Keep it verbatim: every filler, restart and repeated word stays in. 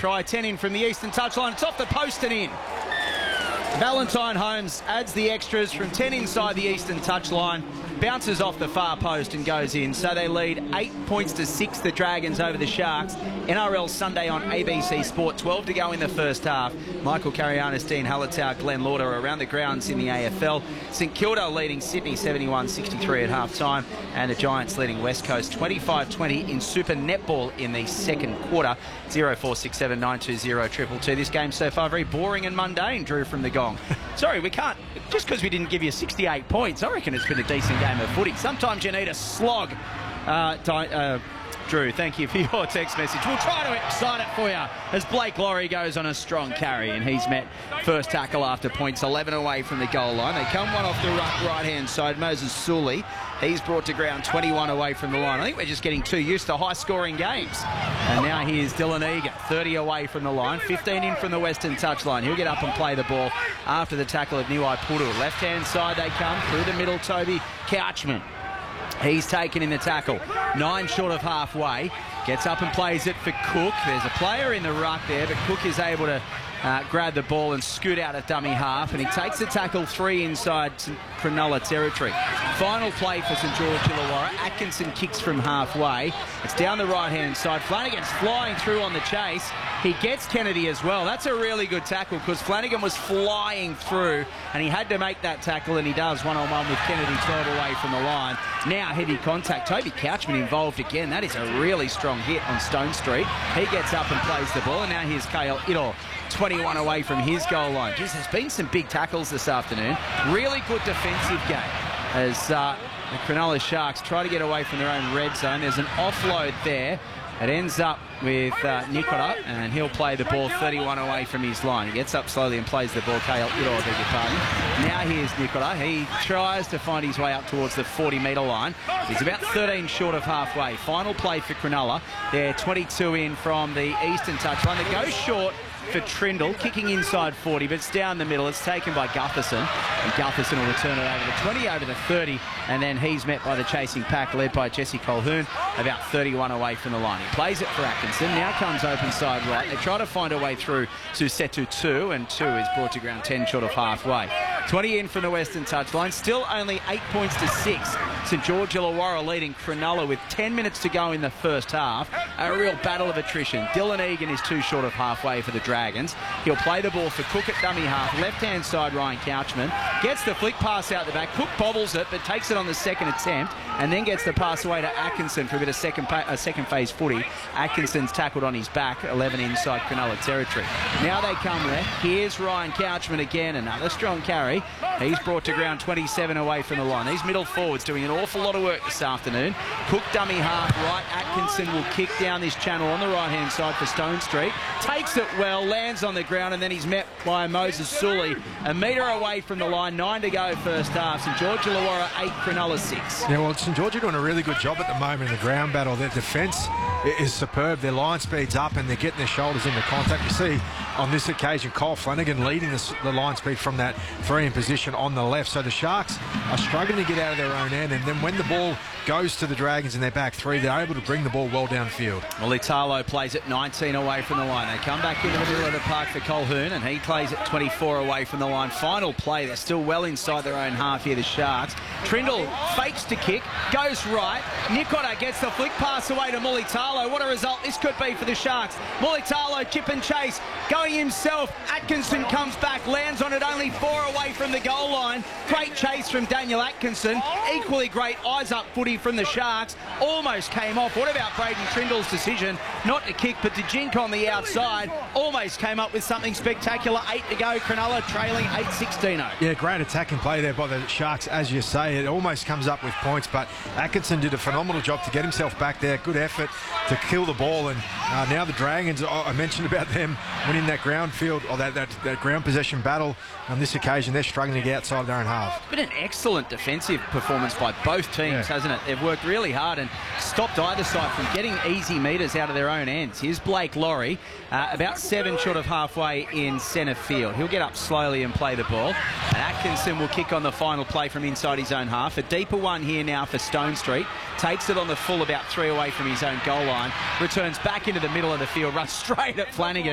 try. ten in from the eastern touchline. It's off the post and in. Valentine Holmes adds the extras from ten inside the eastern touchline, bounces off the far post and goes in. So they lead eight points to six, the Dragons over the Sharks. N R L Sunday on A B C Sport, twelve to go in the first half. Michael Carianis, Dean Hallertau, Glenn Lauder around the grounds in the A F L. St Kilda leading Sydney seventy-one sixty-three at half time, and the Giants leading West Coast twenty-five twenty in Super Netball in the second quarter. zero four six seven nine two zero two two two. This game so far very boring and mundane, Drew from the Gong. Sorry, we can't, just because we didn't give you sixty-eight points, I reckon it's been a decent game of footy. Sometimes you need a slog. Uh, uh, Drew, thank you for your text message. We'll try to excite it for you as Blake Laurie goes on a strong carry, and he's met first tackle after points, eleven away from the goal line. They come one off the right-hand side. Moses Sully, he's brought to ground twenty-one away from the line. I think we're just getting too used to high-scoring games. And now here's Dylan Egan, thirty away from the line, fifteen in from the western touchline. He'll get up and play the ball after the tackle of Niwai Puru. Left-hand side they come, through the middle, Toby Couchman. He's taken in the tackle, nine short of halfway, gets up and plays it for Cook. There's a player in the ruck there, but Cook is able to uh, grab the ball and scoot out at dummy half, and he takes the tackle three inside Cronulla territory. Final play for St George Illawarra. Atkinson kicks from halfway. It's down the right-hand side. Flanagan's flying through on the chase. He gets Kennedy as well. That's a really good tackle because Flanagan was flying through and he had to make that tackle, and he does one-on-one with Kennedy, twelve away from the line. Now heavy contact. Toby Couchman involved again. That is a really strong hit on Stone Street. He gets up and plays the ball, and now here's Kale Idol, twenty-one away from his goal line. Jeez, there's been some big tackles this afternoon. Really good defensive game as uh, the Cronulla Sharks try to get away from their own red zone. There's an offload there. It ends up with uh, Nicola, and he'll play the ball thirty-one away from his line. He gets up slowly and plays the ball. Kale Idol, I beg your pardon. Now here's Nicola. He tries to find his way up towards the forty metre line. He's about thirteen short of halfway. Final play for Cronulla. They're twenty-two in from the eastern touchline. They go short for Trindle, kicking inside forty, but it's down the middle. It's taken by Gutherson, and Gutherson will return it over the twenty, over the thirty, and then he's met by the chasing pack led by Jesse Colquhoun, about thirty-one away from the line. He plays it for Atkinson, now comes open side right. They try to find a way through to Setu two, and two is brought to ground ten short of halfway. twenty in from the western touchline, still only eight points to six. St George Illawarra leading Cronulla with ten minutes to go in the first half. A real battle of attrition. Dylan Egan is two short of halfway for the Dragons. He'll play the ball for Cook at dummy half. Left-hand side, Ryan Couchman gets the flick pass out the back. Cook bobbles it, but takes it on the second attempt, and then gets the pass away to Atkinson for a bit of second, uh, second phase footy. Atkinson's tackled on his back, eleven inside Cronulla territory. Now they come left. Here's Ryan Couchman again, another strong carry. He's brought to ground twenty-seven away from the line. These middle forwards doing an awful lot of work this afternoon. Cook dummy half right. Atkinson will kick down this channel on the right-hand side for Stone Street. Takes it well, lands on the ground, and then he's met by Moses Sully. A metre away from the line, nine to go first half. St George Illawarra eight, Cronulla six. Yeah, well, St George are doing a really good job at the moment in the ground battle. Their defence is superb. Their line speed's up and they're getting their shoulders into contact. You see on this occasion Kyle Flanagan leading the, the line speed from that three in position on the left. So the Sharks are struggling to get out of their own end, and then when the ball goes to the Dragons in their back three, they're able to bring the ball well downfield. Well, Italo plays it nineteen away from the line. They come back into the middle of the park for Colquhoun, and he plays it twenty-four away from the line. Final play, they're still well inside their own half here, the Sharks. Trindle fakes to kick, goes right. Nicola gets the flick pass away to Mulitalo. What a result this could be for the Sharks. Mulitalo, chip and chase, going himself. Atkinson comes back, lands on it only four away from the goal line. Great chase from Daniel Atkinson. Equally great eyes up footy from the Sharks. Almost came off. What about Braden Trindle's decision not to kick but to jink on the outside? Almost came up with something spectacular. Eight to go. Cronulla trailing eight sixteen oh. Yeah, great attacking play there by the Sharks, as you say. It almost comes up with points, but Atkinson did a phenomenal job to get himself back there. Good effort to kill the ball, and uh, now the Dragons, I mentioned about them winning that ground field, or that, that, that ground possession battle. On this occasion, they're struggling to get outside their own half. It's been an excellent defensive performance by both teams, yeah. hasn't it? They've worked really hard and stopped either side from getting easy metres out of their own ends. Here's Blake Laurie, uh, about seven short of halfway in centre field. He'll get up slowly and play the ball. And Atkinson will kick on the final play from inside his own half. A deeper one here now for Stone Street. Takes it on the full, about three away from his own goal line. Returns back into the middle of the field, runs straight at Flanagan.